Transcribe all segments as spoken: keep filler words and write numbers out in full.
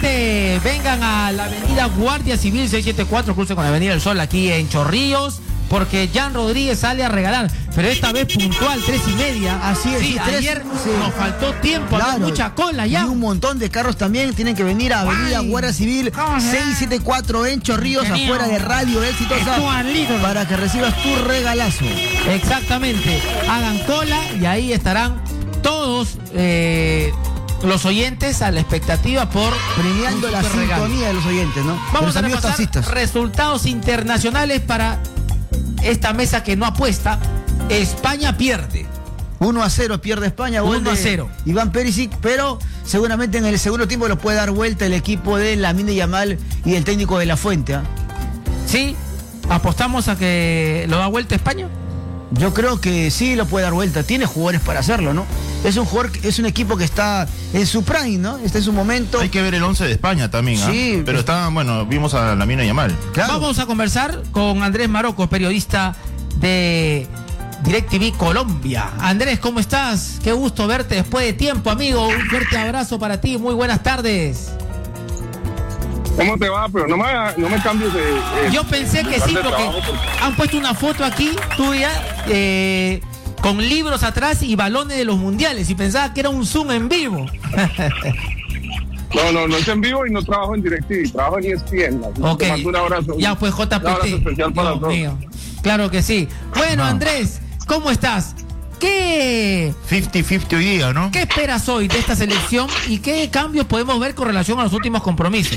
Solamente vengan a la avenida Guardia Civil seiscientos setenta y cuatro, cruce con la avenida del Sol aquí en Chorrillos, porque Jan Rodríguez sale a regalar, pero esta vez puntual, tres y media. Así es. Sí, sí, tres, ayer sí. nos faltó tiempo, Claro, había mucha cola ya. Y un montón de carros también tienen que venir a Avenida Ay, Guardia Civil seiscientos setenta y cuatro en Chorrillos, Ingeniero. afuera de Radio Exitosa, para que recibas tu regalazo. Exactamente, hagan cola y ahí estarán todos eh, los oyentes a la expectativa por premiando la regalo. sintonía de los oyentes, ¿no? Vamos los a amigos repasar taxistas. resultados internacionales para esta mesa que no apuesta. España pierde. uno a cero pierde España, gol uno a de cero. Iván Perisic, pero seguramente en el segundo tiempo lo puede dar vuelta el equipo de Lamine Yamal y el técnico de La Fuente. ¿eh? ¿Sí? ¿Apostamos a que lo da vuelta España? Yo creo que sí lo puede dar vuelta, tiene jugadores para hacerlo, ¿no? Es un jugador, es un equipo que está en su prime, ¿no? Está en su momento. Hay que ver el once de España también, ¿ah? Sí. Pero está, bueno, vimos a Lamine Yamal. Claro. Vamos a conversar con Andrés Marocco, periodista de DirecTV Colombia. Andrés, ¿cómo estás? Qué gusto verte después de tiempo, amigo. Un fuerte abrazo para ti. Muy buenas tardes. ¿Cómo te va? Pero no me, no me cambies de... de Yo pensé que sí, porque han puesto una foto aquí tuya eh, con libros atrás y balones de los mundiales y pensaba que era un Zoom en vivo. No, no, no es en vivo y no trabajo en DirecTV, trabajo en E S P N. Ok. Te mando un abrazo. Ya pues J P T. Un abrazo especial para Dios todos. mío. Claro que sí. Bueno, Andrés, ¿cómo estás? ¿Qué, cincuenta cincuenta hoy día, ¿no? ¿Qué esperas hoy de esta selección y qué cambios podemos ver con relación a los últimos compromisos?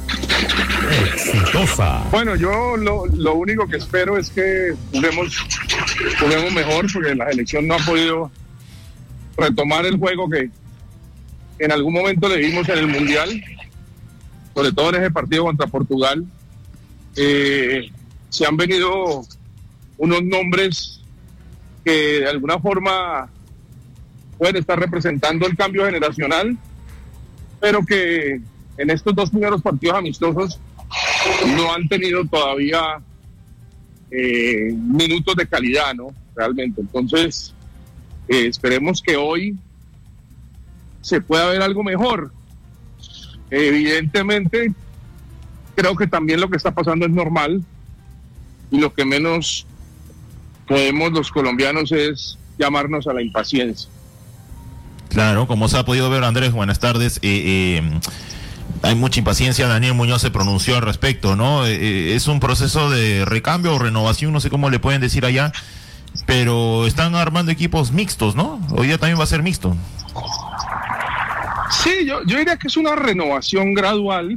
Exitosa. Bueno, yo lo, lo único que espero es que juguemos, juguemos mejor, porque la selección no ha podido retomar el juego que en algún momento le dimos en el Mundial, sobre todo en ese partido contra Portugal. Eh, se han venido unos nombres que de alguna forma pueden estar representando el cambio generacional, pero que en estos dos primeros partidos amistosos no han tenido todavía eh, minutos de calidad, ¿no? Realmente. Entonces, eh, esperemos que hoy se pueda ver algo mejor. Eh, evidentemente, creo que también lo que está pasando es normal y lo que menos podemos los colombianos es llamarnos a la impaciencia. Claro, como se ha podido ver, Andrés, buenas tardes. Eh, eh, hay mucha impaciencia. Daniel Muñoz se pronunció al respecto, ¿no? Eh, es un proceso de recambio o renovación, no sé cómo le pueden decir allá, pero están armando equipos mixtos, ¿no? Hoy día también va a ser mixto. Sí, yo, yo diría que es una renovación gradual.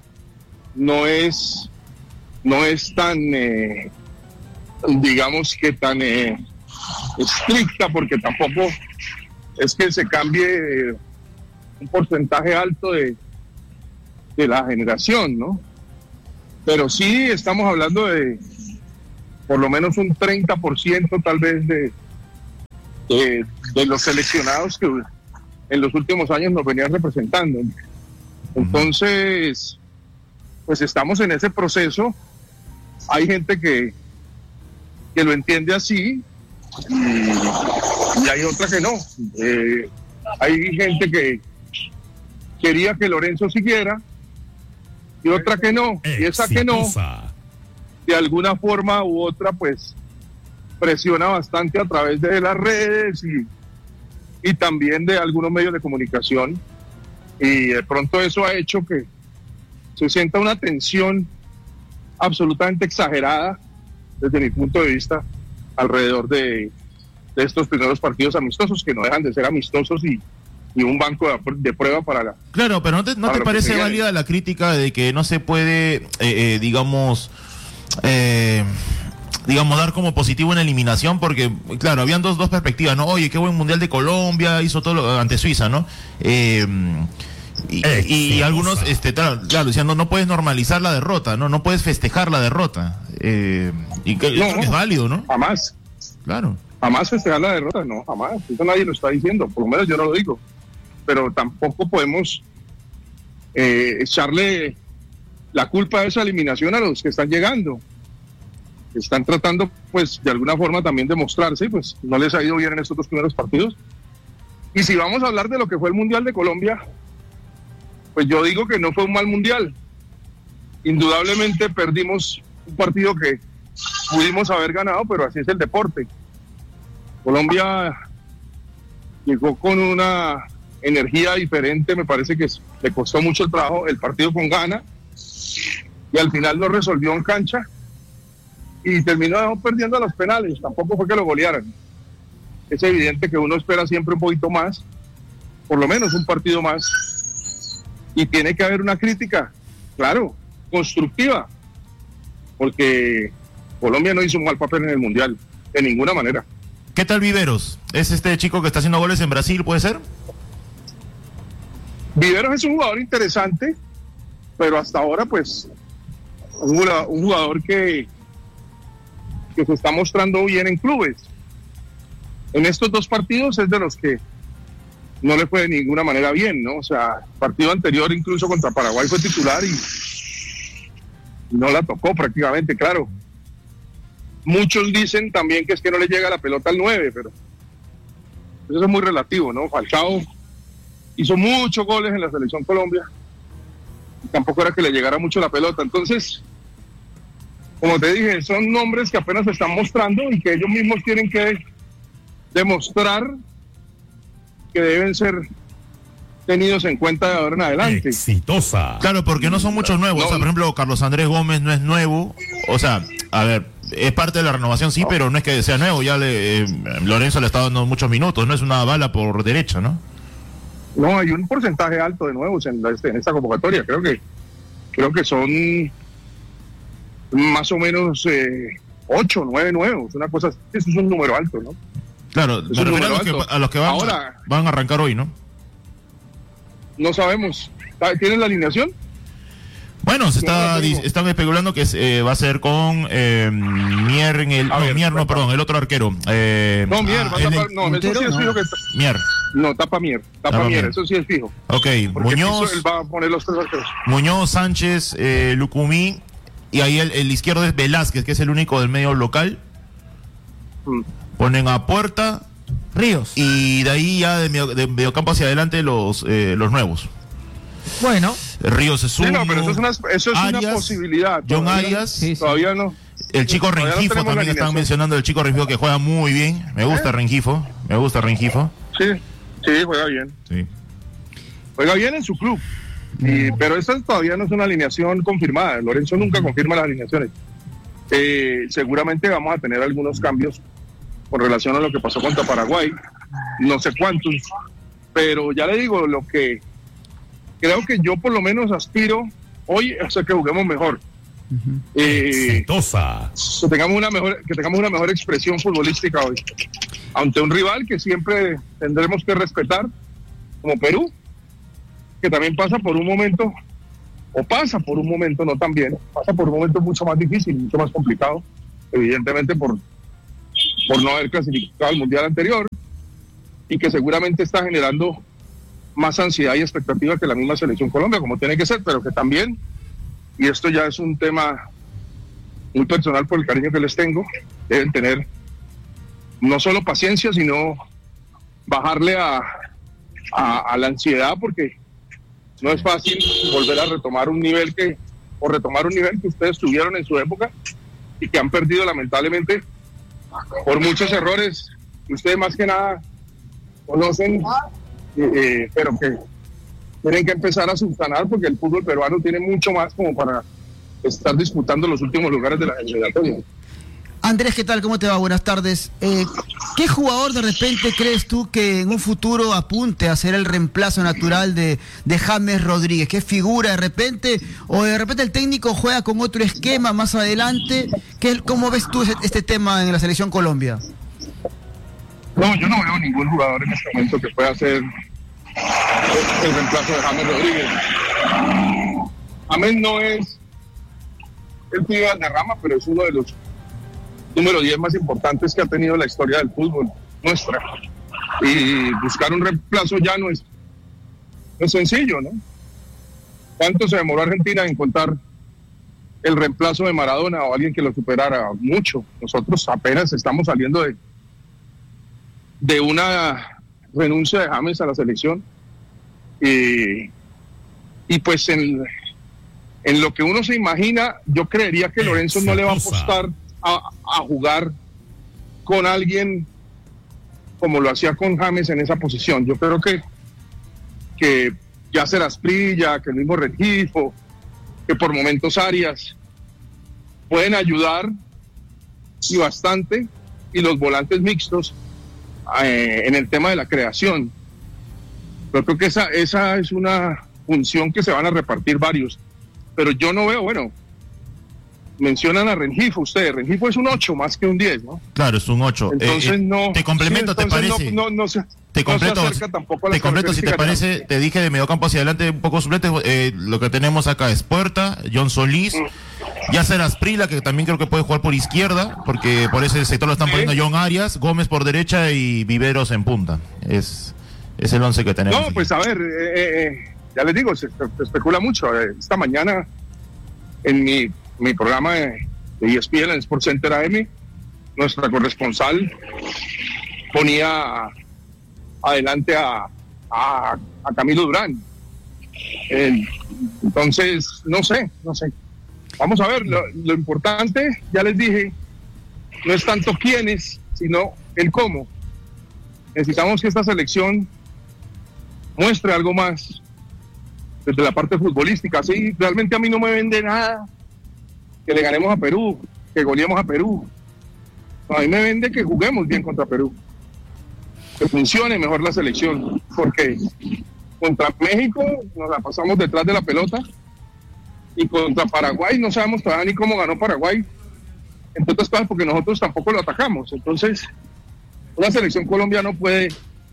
No es, no es tan, eh, digamos que tan eh, estricta, porque tampoco es que se cambie eh, un porcentaje alto de, de la generación, ¿no? Pero sí estamos hablando de por lo menos un treinta por ciento tal vez de, de, de los seleccionados que en los últimos años nos venían representando. Entonces, pues estamos en ese proceso. Hay gente que, que lo entiende así y, y hay otra que no. Eh, hay gente que quería que Lorenzo siguiera y otra que no. Y esa que no, de alguna forma u otra, pues presiona bastante a través de las redes y, y también de algunos medios de comunicación. Y de pronto eso ha hecho que se sienta una tensión absolutamente exagerada, desde mi punto de vista, alrededor de, de estos primeros partidos amistosos, que no dejan de ser amistosos y, y un banco de, de prueba para la... Claro, pero ¿no te, no te parece válida la crítica de que no se puede, eh, eh, digamos, eh, digamos, dar como positivo una eliminación? Porque, claro, habían dos, dos perspectivas, ¿no? Oye, qué buen Mundial de Colombia, hizo todo lo, ante Suiza, ¿no? Eh... Y, y, y algunos, este, claro, claro, decían, no, no puedes normalizar la derrota, no, no puedes festejar la derrota. Eh, y que, no, eso es válido, ¿no? Jamás. Claro. Jamás festejar la derrota, no, jamás. Eso nadie lo está diciendo, por lo menos yo no lo digo. Pero tampoco podemos eh, echarle la culpa de esa eliminación a los que están llegando. Están tratando, pues, de alguna forma también de mostrarse, y pues no les ha ido bien en estos dos primeros partidos. Y si vamos a hablar de lo que fue el Mundial de Colombia, pues yo digo que no fue un mal mundial. Indudablemente perdimos un partido que pudimos haber ganado, pero así es el deporte. Colombia llegó con una energía diferente, me parece que le costó mucho el trabajo el partido con Ghana y al final lo resolvió en cancha y terminó perdiendo a los penales. Tampoco fue que lo golearan. Es evidente que uno espera siempre un poquito más, por lo menos un partido más, y tiene que haber una crítica, claro, constructiva, porque Colombia no hizo un mal papel en el Mundial, de ninguna manera. ¿Qué tal Viveros? ¿Es este chico que está haciendo goles en Brasil, puede ser? Viveros es un jugador interesante, pero hasta ahora pues un jugador, un jugador que, que se está mostrando bien en clubes. En estos dos partidos es de los que no le fue de ninguna manera bien, ¿no? O sea, el partido anterior incluso contra Paraguay fue titular y no la tocó prácticamente, claro. Muchos dicen también que es que no le llega la pelota al nueve, pero eso es muy relativo, ¿no? Falcao hizo muchos goles en la selección Colombia y tampoco era que le llegara mucho la pelota. Entonces, como te dije, son nombres que apenas se están mostrando y que ellos mismos tienen que demostrar que deben ser tenidos en cuenta de ahora en adelante. Exitosa. Claro, porque no son muchos nuevos. No. O sea, por ejemplo, Carlos Andrés Gómez no es nuevo. O sea, a ver, es parte de la renovación, sí, no. Pero no es que sea nuevo. Ya le, eh, Lorenzo le está dando muchos minutos. No es una bala por derecha, ¿no? No, hay un porcentaje alto de nuevos en, la, en esta convocatoria. Creo que creo que son más o menos eh, ocho, nueve nuevos. Una cosa, eso es un número alto, ¿no? Claro, me refiero a los, que, a los que van, Ahora, van a arrancar hoy, ¿no? No sabemos. ¿Tienen la alineación? Bueno, se está, no están especulando que eh, va a ser con eh, Mier en el... No, ver, Mier no, perdón, el otro arquero. Eh, no, Mier, ah, va a tapar... No, eso sí es fijo que... Mier. No, tapa Mier, tapa, tapa Mier, Mier, eso sí es fijo. Ok, porque Muñoz... Él va a poner los tres arqueros. Muñoz, Sánchez, eh, Lucumí, y ahí el, el izquierdo es Velázquez, que es el único del medio local. Mm. Ponen a Puerta... Ríos. Y de ahí ya de, medio, de mediocampo hacia adelante los eh, los nuevos. Bueno. Ríos es uno. Sí, no, pero eso es una, eso es Arias, una posibilidad. John Todavía, Arias. Sí, sí. Todavía no. El chico Rengifo no también están mencionando, el chico Rengifo que juega muy bien. Me gusta ¿Eh? Rengifo. Me gusta Rengifo. Sí, sí, juega bien. Sí. Juega bien en su club. Y, pero esta todavía no es una alineación confirmada. Lorenzo nunca confirma las alineaciones. Eh, seguramente vamos a tener algunos cambios con relación a lo que pasó contra Paraguay, no sé cuántos, pero ya le digo, lo que creo que yo por lo menos aspiro hoy es a que juguemos mejor. Uh-huh. eh, que tengamos una mejor, que tengamos una mejor expresión futbolística hoy, ante un rival que siempre tendremos que respetar, como Perú, que también pasa por un momento, o pasa por un momento, no tan bien, pasa por un momento mucho más difícil, mucho más complicado, evidentemente por por no haber clasificado al mundial anterior y que seguramente está generando más ansiedad y expectativa que la misma selección Colombia, como tiene que ser, pero que también, y esto ya es un tema muy personal por el cariño que les tengo, deben tener no solo paciencia, sino bajarle a, a, a la ansiedad, porque no es fácil volver a retomar un nivel que, o retomar un nivel que ustedes tuvieron en su época y que han perdido lamentablemente por muchos errores que ustedes más que nada conocen, eh, eh, pero que tienen que empezar a subsanar, porque el fútbol peruano tiene mucho más como para estar disputando los últimos lugares de la eliminatoria. Andrés, ¿qué tal? ¿Cómo te va? Buenas tardes. Eh, ¿Qué jugador de repente crees tú que en un futuro apunte a ser el reemplazo natural de, de James Rodríguez? ¿Qué figura de repente? ¿O de repente el técnico juega con otro esquema más adelante? ¿Qué, ¿Cómo ves tú este tema en la selección Colombia? No, yo no veo ningún jugador en este momento que pueda ser el reemplazo de James Rodríguez. James no es el pibe de rama, pero es uno de los número diez más importantes que ha tenido la historia del fútbol nuestra. Y buscar un reemplazo ya no es, no es sencillo, ¿no? ¿Cuánto se demoró Argentina en encontrar el reemplazo de Maradona o alguien que lo superara? Mucho. Nosotros apenas estamos saliendo de, de una renuncia de James a la selección y, y pues en, en lo que uno se imagina, yo creería que Lorenzo no le va a apostar a, a jugar con alguien como lo hacía con James en esa posición. Yo creo que que ya será Asprilla, que el mismo Rengifo, que por momentos Arias pueden ayudar y bastante, y los volantes mixtos eh, en el tema de la creación. Yo creo que esa, esa es una función que se van a repartir varios, pero yo no veo, bueno, mencionan a Rengifo ustedes, Rengifo es un ocho más que un diez, ¿no? Claro, es un ocho. Entonces eh, eh, no... Te complemento, sí, ¿te parece? No, no, no se, te completo, no se acerca tampoco a las te completo si te parece, te dije de mediocampo hacia adelante un poco suplente, eh, lo que tenemos acá es Puerta, John Solís, mm. Yasser Asprilla, que también creo que puede jugar por izquierda, porque por ese sector lo están ¿Sí? poniendo John Arias, Gómez por derecha y Viveros en punta. Es, es el once que tenemos. No, aquí. Pues a ver, eh, eh, ya les digo, se, se especula mucho. Esta mañana en mi, mi programa de, de E S P N, en Sports Center A M, nuestra corresponsal ponía adelante a, a, a Camilo Durán. Eh, entonces, no sé, no sé. Vamos a ver, lo, lo importante, ya les dije, no es tanto quiénes, sino el cómo. Necesitamos que esta selección muestre algo más desde la parte futbolística. Sí, realmente a mí no me vende nada que le ganemos a Perú, que goleemos a Perú. No, a mí me vende que juguemos bien contra Perú, que funcione mejor la selección, porque contra México nos la pasamos detrás de la pelota y contra Paraguay no sabemos todavía ni cómo ganó Paraguay, entre otras cosas porque nosotros tampoco lo atacamos. Entonces una selección colombiana no puede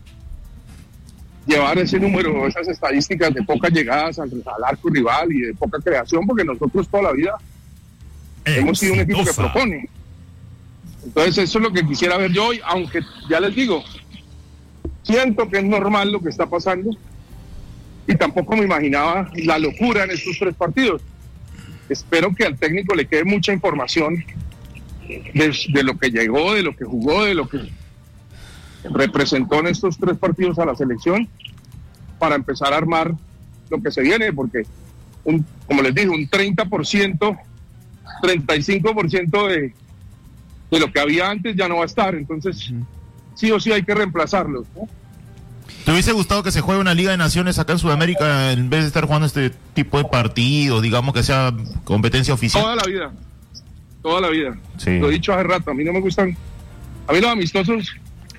llevar ese número, esas estadísticas de pocas llegadas al, al arco rival y de poca creación, porque nosotros toda la vida Exitosa. hemos sido un equipo que propone. Entonces eso es lo que quisiera ver yo hoy, aunque ya les digo, siento que es normal lo que está pasando y tampoco me imaginaba la locura en estos tres partidos. Espero que al técnico le quede mucha información de, de lo que llegó, de lo que jugó, de lo que representó en estos tres partidos a la selección, para empezar a armar lo que se viene, porque un, como les dije, un treinta por ciento, treinta y cinco por ciento de, de lo que había antes ya no va a estar. Entonces sí o sí hay que reemplazarlos, ¿no? ¿Te hubiese gustado que se juegue una Liga de Naciones acá en Sudamérica en vez de estar jugando este tipo de partidos, digamos que sea competencia oficial? Toda la vida, toda la vida. Sí. Lo he dicho hace rato, a mí no me gustan, a mí los amistosos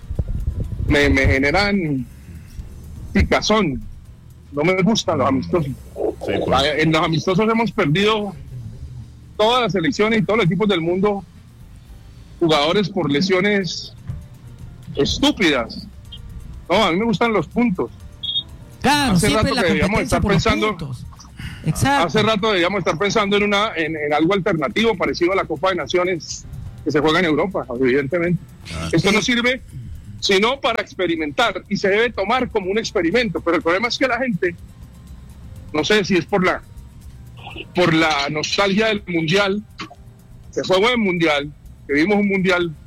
me, me generan picazón, no me gustan los amistosos. Sí, pues. En los amistosos hemos perdido todas las selecciones y todos los equipos del mundo jugadores por lesiones estúpidas. No, a mí me gustan los puntos. Claro, hace siempre rato la que debíamos estar por pensando, los puntos. Exacto. Hace rato debíamos estar pensando en una, en, en algo alternativo parecido a la Copa de Naciones que se juega en Europa, evidentemente. Ah, Esto sí. no sirve sino para experimentar y se debe tomar como un experimento, pero el problema es que la gente, no sé si es por la por la nostalgia del mundial, se fue buen mundial, que vimos un mundial